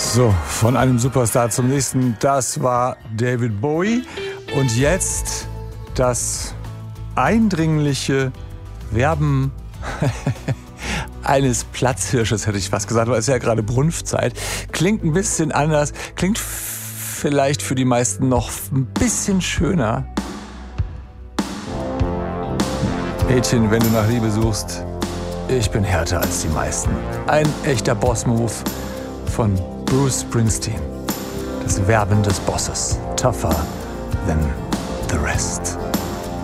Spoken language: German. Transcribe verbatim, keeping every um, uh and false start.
So, von einem Superstar zum nächsten. Das war David Bowie. Und jetzt das eindringliche Werben eines Platzhirsches, hätte ich fast gesagt, weil es ist ja gerade Brunftzeit. Klingt ein bisschen anders, klingt vielleicht für die meisten noch ein bisschen schöner. Mädchen, wenn du nach Liebe suchst, ich bin härter als die meisten. Ein echter Boss-Move von Bruce Springsteen. Das Werben des Bosses. Tougher than the rest.